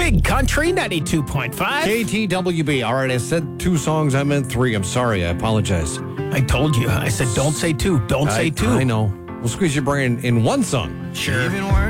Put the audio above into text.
Big Country 92.5. KTWB. All right, I said 2 songs. I meant 3. I'm sorry. I apologize. I told you. I said don't say 2. Don't say 2. I know. We'll squeeze your brain in 1 song. Sure.